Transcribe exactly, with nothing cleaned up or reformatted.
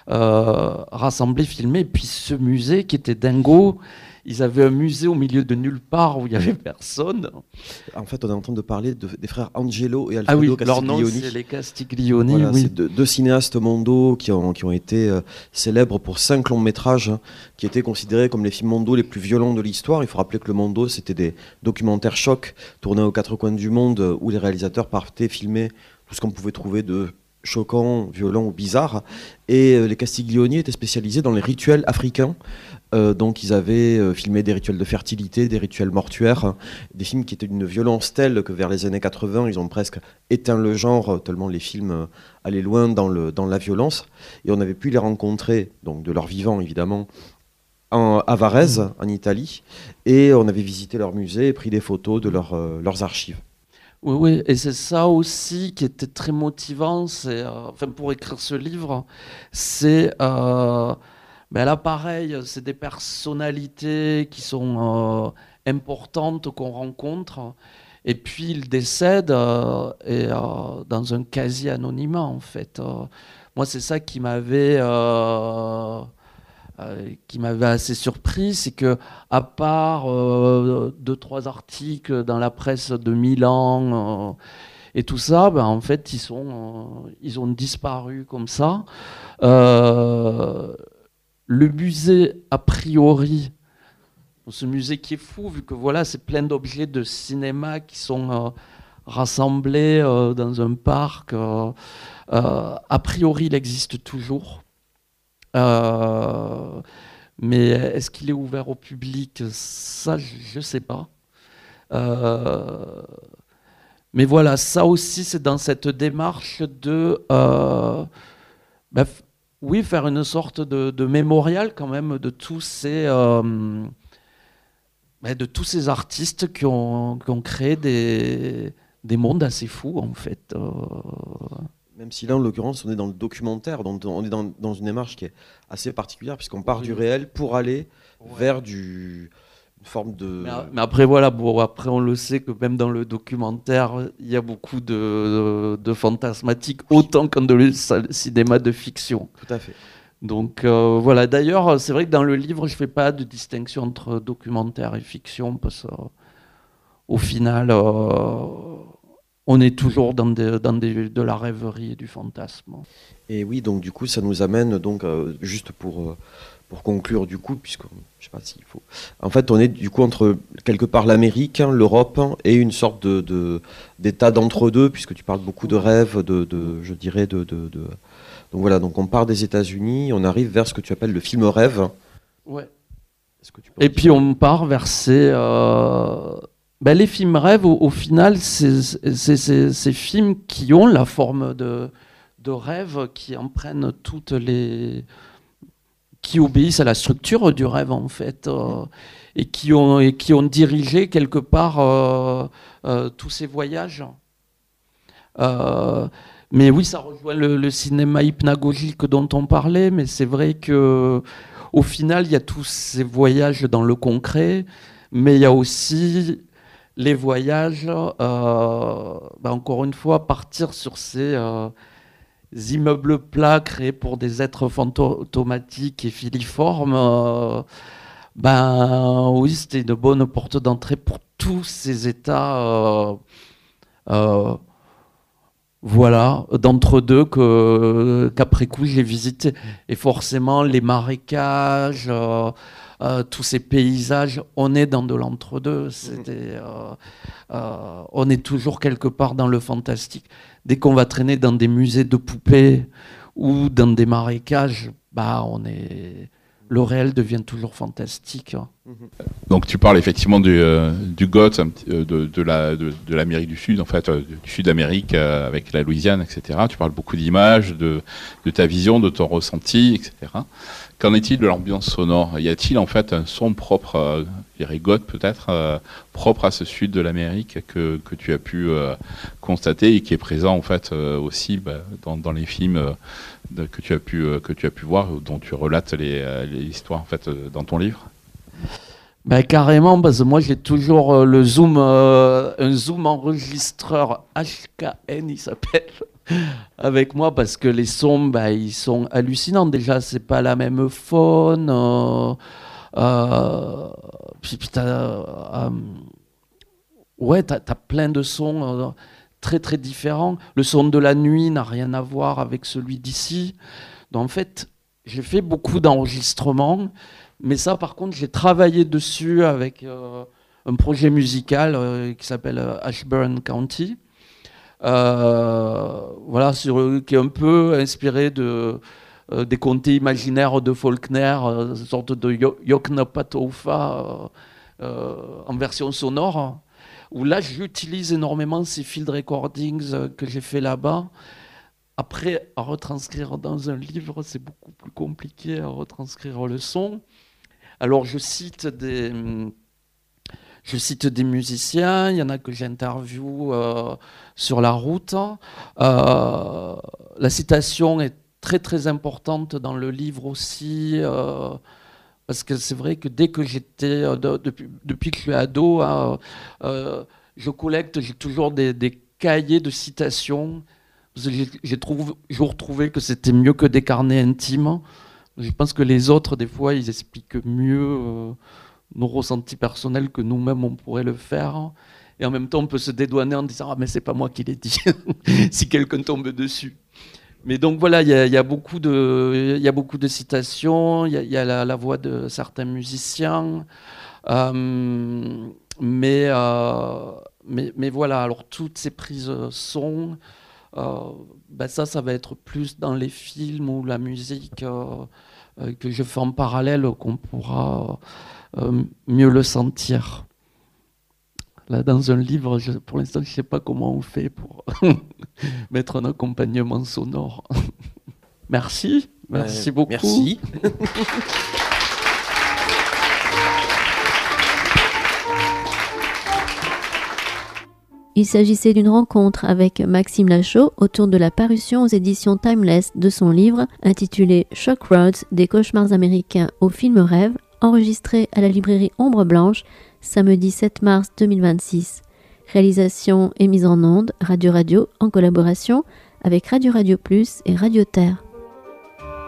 euh, rassemblés, filmés. Et puis ce musée qui était dingo, ils avaient un musée au milieu de nulle part où il n'y avait personne. En fait, on est en train de parler de, des frères Angelo et Ah oui, Alfredo leur nom Castiglioni. c'est les Castiglioni. Voilà, Oui. c'est deux, deux cinéastes mondiaux qui ont, qui ont été euh, célèbres pour cinq longs métrages hein, qui étaient considérés comme les films mondiaux les plus violents de l'histoire. Il faut rappeler que le Mondo, c'était des documentaires chocs tournés aux quatre coins du monde euh, où les réalisateurs partaient filmer tout ce qu'on pouvait trouver de choquant, violent ou bizarre. Et euh, les Castiglioni étaient spécialisés dans les rituels africains. Euh, donc ils avaient euh, filmé des rituels de fertilité, des rituels mortuaires, hein, des films qui étaient d'une violence telle que vers les années quatre-vingts, ils ont presque éteint le genre, euh, tellement les films euh, allaient loin dans, le, dans la violence. Et on avait pu les rencontrer, donc de leur vivant évidemment, en, à Varèse, en Italie. Et on avait visité leur musée et pris des photos de leur, euh, leurs archives. Oui, oui, et c'est ça aussi qui était très motivant, c'est, euh, enfin, pour écrire ce livre, c'est... Euh, ben là, pareil, c'est des personnalités qui sont euh, importantes qu'on rencontre, et puis ils décèdent euh, et, euh, dans un quasi-anonymat, en fait. Euh, moi, c'est ça qui m'avait euh, euh, qui m'avait assez surpris, c'est que à part euh, deux, trois articles dans la presse de Milan euh, et tout ça, ben, en fait, ils sont, euh, ils ont disparu comme ça. Euh, Le musée, a priori, ce musée qui est fou, vu que voilà, c'est plein d'objets de cinéma qui sont euh, rassemblés euh, dans un parc. Euh, euh, a priori, il existe toujours. Euh, mais est-ce qu'il est ouvert au public? Ça, je ne sais pas. Euh, mais voilà, ça aussi, c'est dans cette démarche de... Euh, bah, oui, faire une sorte de, de mémorial quand même de tous ces, euh, de tous ces artistes qui ont, qui ont créé des, des mondes assez fous en fait. Euh... Même si là, en l'occurrence, on est dans le documentaire, donc on est dans, dans une démarche qui est assez particulière, puisqu'on part Oui. du réel pour aller Ouais. vers du, une forme de... Mais, mais après, voilà, bon, après on le sait que même dans le documentaire, il y a beaucoup de, de fantasmatique, autant que dans le cinéma de fiction. Tout à fait. Donc euh, voilà, d'ailleurs, c'est vrai que dans le livre, je ne fais pas de distinction entre documentaire et fiction, parce qu'au final, euh, on est toujours dans, des, dans des, de la rêverie et du fantasme. Et oui, donc du coup, ça nous amène, donc, euh, juste pour, euh, pour conclure du coup, puisque je sais pas s'il faut... En fait, on est du coup entre quelque part l'Amérique, hein, l'Europe, hein, et une sorte de, de, d'état d'entre-deux, puisque tu parles beaucoup de rêves, de, de, je dirais, de... de, de... Donc voilà, donc on part des États-Unis, on arrive vers ce que tu appelles le film rêve. Ouais. Est-ce que tu peux Et puis on part vers ces... Euh... Ben, les films rêves, au, au final, c'est ces films qui ont la forme de, de rêve, qui en prennent toutes les... qui obéissent à la structure du rêve, en fait, euh, et, qui ont, et qui ont dirigé quelque part euh, euh, tous ces voyages. Euh, mais oui, ça rejoint le, le cinéma hypnagogique dont on parlait, mais c'est vrai que au final, il y a tous ces voyages dans le concret, mais il y a aussi les voyages, euh, ben encore une fois, partir sur ces euh, immeubles plats créés pour des êtres fantomatiques et filiformes. Euh, ben oui, c'était une bonne porte d'entrée pour tous ces états. Euh, euh, Voilà, d'entre-deux que, qu'après coup j'ai visité. Et forcément, les marécages, euh, euh, tous ces paysages, on est dans de l'entre-deux. C'était, euh, euh, on est toujours quelque part dans le fantastique. Dès qu'on va traîner dans des musées de poupées ou dans des marécages, bah, on est... le réel devient toujours fantastique. Donc tu parles effectivement du, euh, du Goth, de, de, la, de, de l'Amérique du Sud, en fait, euh, du Sud-Amérique, euh, avec la Louisiane, et cetera. Tu parles beaucoup d'images, de, de ta vision, de ton ressenti, et cetera. Qu'en est-il de l'ambiance sonore? Y a-t-il en fait un son propre, euh, je dirais Goth peut-être, euh, propre à ce sud de l'Amérique que, que tu as pu euh, constater et qui est présent en fait euh, aussi bah, dans, dans les films euh, de, que tu as pu euh, que tu as pu voir, dont tu relates les, les histoires en fait euh, dans ton livre? Ben, carrément, parce que moi j'ai toujours euh, le zoom, euh, un zoom enregistreur H K N, il s'appelle. avec moi parce que les sons, bah, ils sont hallucinants. Déjà, c'est pas la même faune. Euh, euh, puis, puis t'as, euh, ouais, t'as, t'as plein de sons euh, très très différents. Le son de la nuit n'a rien à voir avec celui d'ici. Donc en fait, j'ai fait beaucoup d'enregistrements, mais ça, par contre, j'ai travaillé dessus avec euh, un projet musical euh, qui s'appelle euh, Ashburn County. Euh, voilà, sur, qui est un peu inspiré de, euh, des contes imaginaires de Faulkner, euh, une sorte de Yoknapatawpha euh, euh, en version sonore, où là j'utilise énormément ces field recordings euh, que j'ai fait là-bas. Après, à retranscrire dans un livre, c'est beaucoup plus compliqué à retranscrire le son. Alors je cite des... Je cite des musiciens, il y en a que j'interviewe euh, sur la route. Euh, la citation est très très importante dans le livre aussi, euh, parce que c'est vrai que dès que j'étais, euh, de, depuis, depuis que je suis ado, hein, euh, je collecte, j'ai toujours des, des cahiers de citations. J'ai, j'ai trouvé, toujours trouvé que c'était mieux que des carnets intimes. Je pense que les autres, des fois, ils expliquent mieux euh, nos ressentis personnels que nous-mêmes on pourrait le faire, et en même temps on peut se dédouaner en disant ah mais c'est pas moi qui l'ai dit si quelqu'un tombe dessus. Mais donc voilà, il y, y a beaucoup de il y a beaucoup de citations, il y a, y a la, la voix de certains musiciens, euh, mais, euh, mais mais voilà, alors toutes ces prises son, euh, ben ça ça va être plus dans les films ou la musique euh, euh, que je fais en parallèle qu'on pourra Euh, mieux le sentir. Là, dans un livre, je, pour l'instant, je ne sais pas comment on fait pour mettre un accompagnement sonore. Merci, merci euh, beaucoup. Merci. Il s'agissait d'une rencontre avec Maxime Lachaud autour de la parution aux éditions Timeless de son livre intitulé Shock Roads, des cauchemars américains au film rêve, enregistré à la librairie Ombre Blanche, samedi sept mars deux mille vingt-six. Réalisation et mise en onde, Radio Radio, en collaboration avec Radio Radio Plus et Radio Terre.